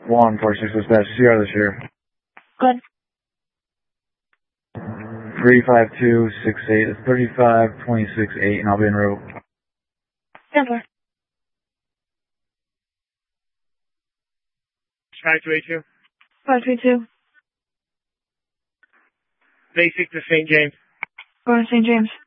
146 dispatch, CR this year. Good. 35268, it's 3526.8, and I'll be en route. Denver. 5282. 532. Basic to St. James. Going to St. James.